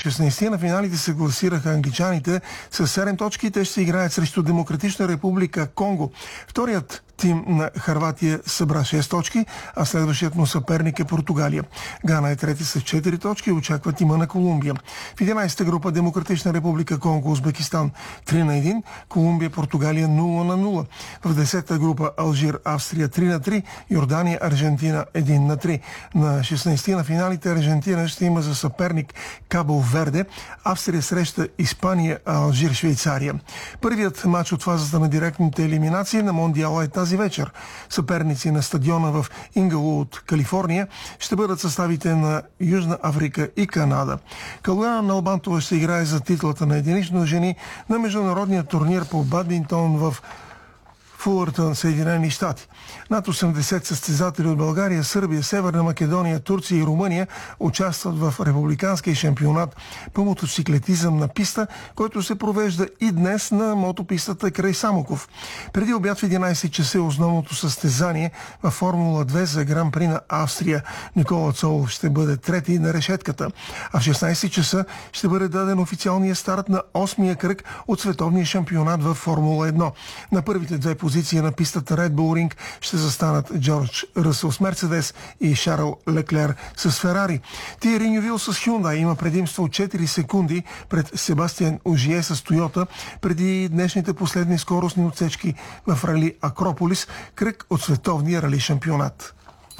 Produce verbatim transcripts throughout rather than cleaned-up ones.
шестнайсет на финалите се класираха англичаните с седем точки. Те ще играят срещу Демократична република Конго. Вторият тим на Хърватия събра шест точки, а следващият му съперник е Португалия. Гана е трети с четири точки и очаква тима на Колумбия. В единайсета група Демократична република Конго, Узбекистан три на един, Колумбия, Португалия нула на нула. В десета група Алжир, Австрия три на три, Йордания, Аржентина един на три. На шестнайсет на финалите Аржентина ще има за съперник Кабо Верде, Австрия среща Испания, а Алжир Швейцария. Първият матч от фазата на директните елиминации на Мондиала е тази вечер. Съперници на стадиона в Инглвуд, Калифорния, ще бъдат съставите на Южна Африка и Канада. Калуяна Налбантова ще играе за титлата на единично жени на международния турнир по бадминтон в Фулъртън, Съединени щати. Над осемдесет състезатели от България, Сърбия, Северна Македония, Турция и Румъния участват в републиканския шампионат по мотоциклетизъм на писта, който се провежда и днес на мотопистата край Самоков. Преди обяд в единайсет часа е основното състезание във Формула две за Гран-при на Австрия. Никола Цолов ще бъде трети на решетката. А в шестнайсет часа ще бъде даден официалния старт на осмия кръг от световния шампионат във Формула едно. На първите две позиции на пистата Red Bull Ring ще застанат Джордж Ръсъл с Мерцедес и Шарл Леклер с Ферари. Тиери Нювил с Hyundai има предимство от четири секунди пред Себастиан Ожие с Тойота преди днешните последни скоростни отсечки в рали Акрополис, кръг от световния рали шампионат.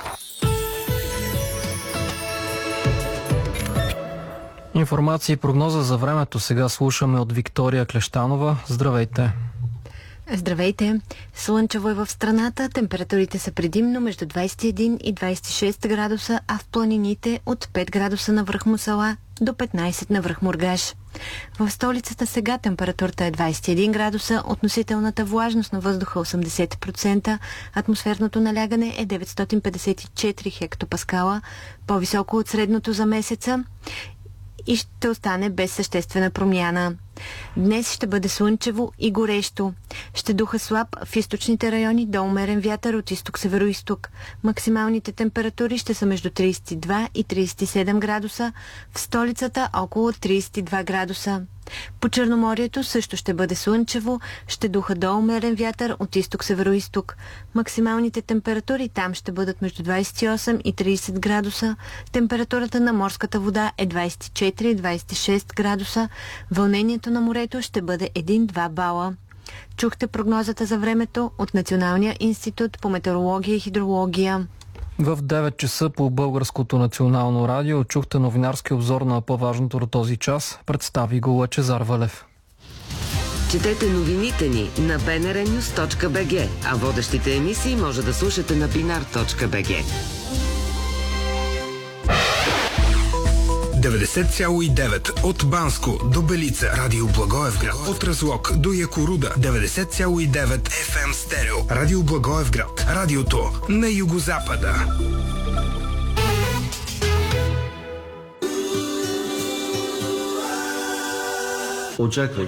Информация и прогноза за времето сега слушаме от Виктория Клещанова. Здравейте! Здравейте! Слънчево е в страната, температурите са предимно между двайсет и един и двайсет и шест градуса, а в планините от пет градуса на връх Мусала до петнайсет на връх Мургаш. В столицата сега температурата е двайсет и един градуса, относителната влажност на въздуха осемдесет процента, атмосферното налягане е деветстотин петдесет и четири хектопаскала, по-високо от средното за месеца и ще остане без съществена промяна. Днес ще бъде слънчево и горещо. Ще духа слаб в източните райони до умерен вятър от изток-североизток. Максималните температури ще са между трийсет и два и трийсет и седем градуса, в столицата около трийсет и два градуса. По Черноморието също ще бъде слънчево, ще духа до умерен вятър от изток-североизток. Максималните температури там ще бъдат между двайсет и осем и трийсет градуса. Температурата на морската вода е двайсет и четири и двайсет и шест градуса. Вълнението на морето ще бъде един-два бала. Чухте прогнозата за времето от Националния институт по метеорология и хидрология. В девет часа по Българското национално радио чухте новинарски обзор на по-важното до този час. Представи го Лъчезар Валев. Четете новините ни на би ен ар нюз точка би джи, а водещите емисии може да слушате на бинар точка би джи. деветдесет цяло и девет от Банско до Белица, Радио Благоевград, от Разлог до Якоруда, деветдесет цяло и девет еф ем стерео, Радио Благоевград, радиото на югозапада. Очаквай.